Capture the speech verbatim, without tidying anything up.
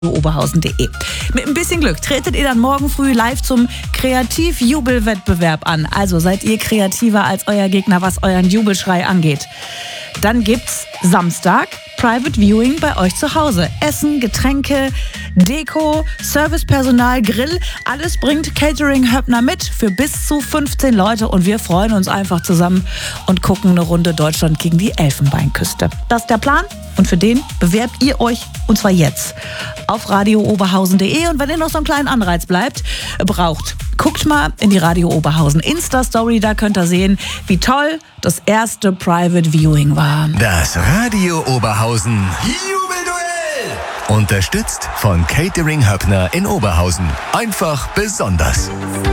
oberhausen punkt de. Mit ein bisschen Glück tretet ihr dann morgen früh live zum Kreativ-Jubelwettbewerb an. Also seid ihr kreativer als euer Gegner, was euren Jubelschrei angeht. Dann gibt's Samstag Private Viewing bei euch zu Hause. Essen, Getränke, Deko, Servicepersonal, Grill, alles bringt Catering Höppner mit für bis zu fünfzehn Leute und wir freuen uns einfach zusammen und gucken eine Runde Deutschland gegen die Elfenbeinküste. Das ist der Plan und für den bewerbt ihr euch und zwar jetzt auf radio oberhausen punkt de und wenn ihr noch so einen kleinen Anreiz bleibt, braucht, guckt mal in die Radio Oberhausen Insta-Story, da könnt ihr sehen, wie toll das erste Private Viewing war. Das Radio Oberhausen Jubelduell! Unterstützt von Catering Höppner in Oberhausen. Einfach besonders.